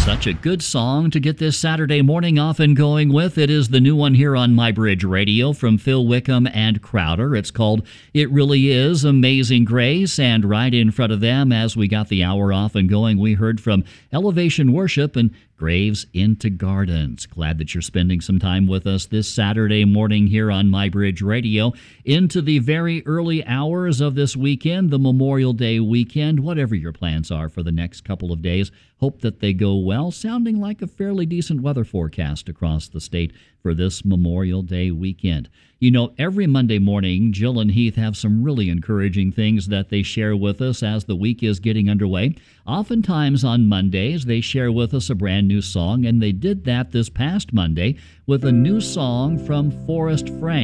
Such a good song to get this Saturday morning off and going with. It is the new one here on My Bridge Radio from Phil Wickham and Crowder. It's called It Really Is Amazing Grace. And right in front of them, as we got the hour off and going, we heard from Elevation Worship and Graves into Gardens. Glad that you're spending some time with us this Saturday morning here on My Bridge Radio into the very early hours of this weekend, the Memorial Day weekend. Whatever your plans are for the next couple of days, hope that they go well. Sounding like a fairly decent weather forecast across the state for this Memorial Day weekend. You know, every Monday morning, Jill and Heath have some really encouraging things that they share with us as the week is getting underway. Oftentimes on Mondays, they share with us a brand new song, and they did that this past Monday with a new song from Forrest Frank.